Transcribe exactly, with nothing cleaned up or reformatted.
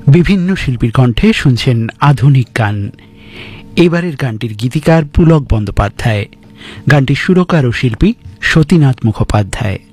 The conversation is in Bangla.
বিভিন্ন শিল্পীর কণ্ঠে শুনছেন আধুনিক গান। এবারের গানটির গীতিকার পুলক বন্দ্যোপাধ্যায়, গানটির সুরকার ও শিল্পী সতীনাথ মুখোপাধ্যায়।